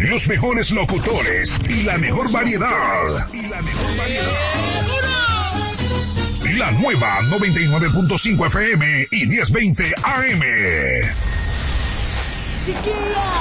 los mejores locutores y la mejor variedad. La nueva 99.5 FM y 1020 AM. Chiquilla.